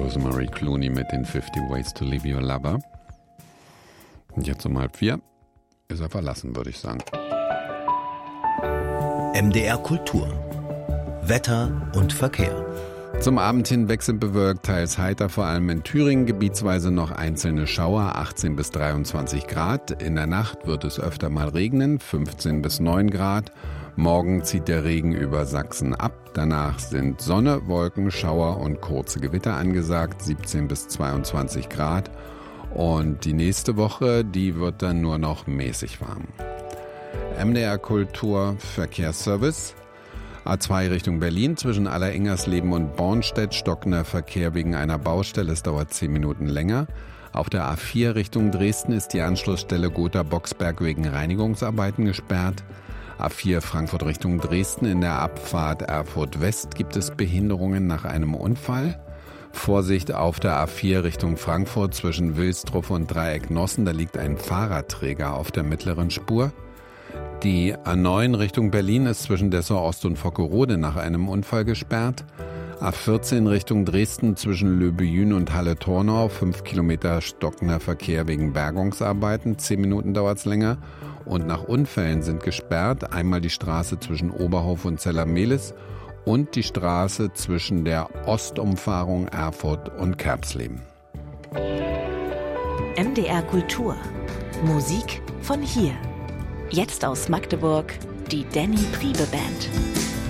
Rosemary Clooney mit den 50 Ways to Leave Your Lover. Und jetzt um 3:30 ist er verlassen, würde ich sagen. MDR Kultur. Wetter und Verkehr. Zum Abend hin wechselnd bewölkt, teils heiter, vor allem in Thüringen, gebietsweise noch einzelne Schauer, 18 bis 23 Grad. In der Nacht wird es öfter mal regnen, 15 bis 9 Grad. Morgen zieht der Regen über Sachsen ab. Danach sind Sonne, Wolken, Schauer und kurze Gewitter angesagt, 17 bis 22 Grad. Und die nächste Woche, die wird dann nur noch mäßig warm. MDR Kultur Verkehrsservice. A2 Richtung Berlin zwischen Allerengersleben und Bornstedt stockender Verkehr wegen einer Baustelle. Es dauert 10 Minuten länger. Auf der A4 Richtung Dresden ist die Anschlussstelle Gotha-Boxberg wegen Reinigungsarbeiten gesperrt. A4 Frankfurt Richtung Dresden in der Abfahrt Erfurt West gibt es Behinderungen nach einem Unfall. Vorsicht auf der A4 Richtung Frankfurt zwischen Wilstrup und Dreieck Nossen. Da liegt ein Fahrradträger auf der mittleren Spur. Die A9 Richtung Berlin ist zwischen Dessau Ost und Vockerode nach einem Unfall gesperrt. A14 Richtung Dresden zwischen Löbejün und Halle-Tornau, 5 Kilometer stockender Verkehr wegen Bergungsarbeiten, 10 Minuten dauert es länger. Und nach Unfällen sind gesperrt einmal die Straße zwischen Oberhof und Zellermehlis und die Straße zwischen der Ostumfahrung Erfurt und Kerbsleben. MDR Kultur. Musik von hier. Jetzt aus Magdeburg die Danny Priebe Band.